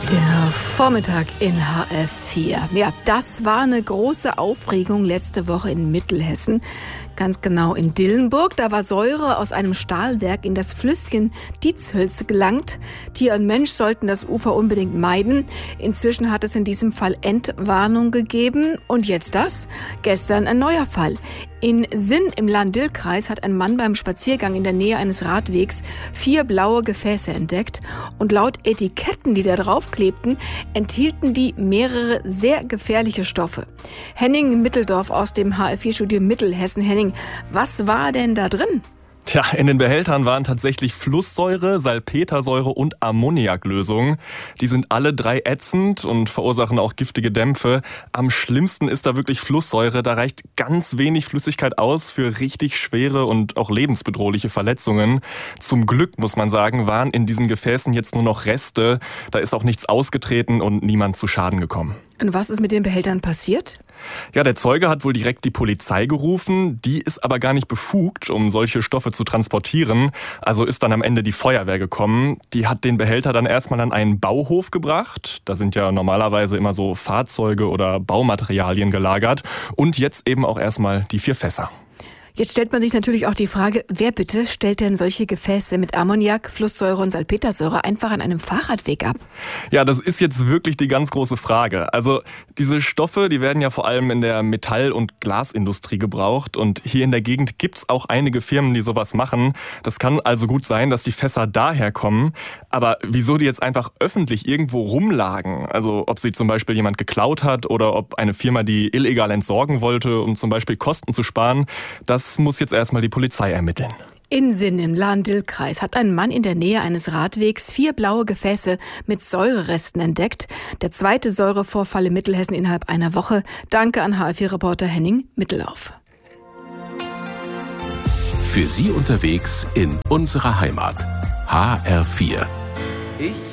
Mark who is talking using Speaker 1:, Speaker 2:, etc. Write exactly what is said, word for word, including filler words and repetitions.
Speaker 1: Der Vormittag in H F vier. Ja, das war eine große Aufregung letzte Woche in Mittelhessen. Ganz genau in Dillenburg. Da war Säure aus einem Stahlwerk in das Flüsschen Dietzhölze gelangt. Tier und Mensch sollten das Ufer unbedingt meiden. Inzwischen hat es in diesem Fall Entwarnung gegeben. Und jetzt das? Gestern ein neuer Fall. In Sinn im Lahn-Dill-Kreis hat ein Mann beim Spaziergang in der Nähe eines Radwegs vier blaue Gefäße entdeckt. Und laut Etiketten, die da drauf klebten, enthielten die mehrere sehr gefährliche Stoffe. Henning Mitteldorf aus dem H F vier-Studio Mittelhessen. Henning, was war denn da drin?
Speaker 2: Tja, in den Behältern waren tatsächlich Flusssäure, Salpetersäure und Ammoniaklösung. Die sind alle drei ätzend und verursachen auch giftige Dämpfe. Am schlimmsten ist da wirklich Flusssäure. Da reicht ganz wenig Flüssigkeit aus für richtig schwere und auch lebensbedrohliche Verletzungen. Zum Glück, muss man sagen, waren in diesen Gefäßen jetzt nur noch Reste. Da ist auch nichts ausgetreten und niemand zu Schaden gekommen.
Speaker 1: Und was ist mit den Behältern passiert?
Speaker 2: Ja, der Zeuge hat wohl direkt die Polizei gerufen. Die ist aber gar nicht befugt, um solche Stoffe zu transportieren. Also ist dann am Ende die Feuerwehr gekommen. Die hat den Behälter dann erstmal an einen Bauhof gebracht. Da sind ja normalerweise immer so Fahrzeuge oder Baumaterialien gelagert. Und jetzt eben auch erstmal die vier Fässer.
Speaker 1: Jetzt stellt man sich natürlich auch die Frage, wer bitte stellt denn solche Gefäße mit Ammoniak, Flusssäure und Salpetersäure einfach an einem Fahrradweg ab?
Speaker 2: Ja, das ist jetzt wirklich die ganz große Frage. Also diese Stoffe, die werden ja vor allem in der Metall- und Glasindustrie gebraucht. Und hier in der Gegend gibt's auch einige Firmen, die sowas machen. Das kann also gut sein, dass die Fässer daher kommen. Aber wieso die jetzt einfach öffentlich irgendwo rumlagen, also ob sie zum Beispiel jemand geklaut hat oder ob eine Firma die illegal entsorgen wollte, um zum Beispiel Kosten zu sparen, das Das muss jetzt erstmal die Polizei ermitteln.
Speaker 1: In Sinn im Lahn-Dill-Kreis hat ein Mann in der Nähe eines Radwegs vier blaue Gefäße mit Säureresten entdeckt. Der zweite Säurevorfall in Mittelhessen innerhalb einer Woche. Danke an H F vier-Reporter Henning Mitteldorf.
Speaker 3: Für Sie unterwegs in unserer Heimat. H R vier.
Speaker 4: Ich